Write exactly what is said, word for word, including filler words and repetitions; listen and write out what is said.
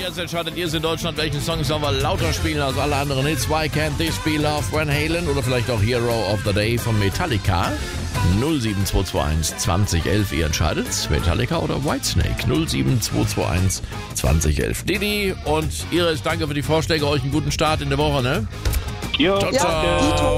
jetzt entscheidet ihr es in Deutschland, welchen Song sollen wir lauter spielen als alle anderen Hits. Why Can't This Be Love, Van Halen oder vielleicht auch Hero of the Day von Metallica. null sieben zwei zwei eins zwanzig elf, ihr entscheidet, Metallica oder Whitesnake. null sieben zwei zwei eins zwanzig elf. Didi und Iris, danke für die Vorschläge, euch einen guten Start in der Woche, ne? Jo, Ciao, ciao. danke.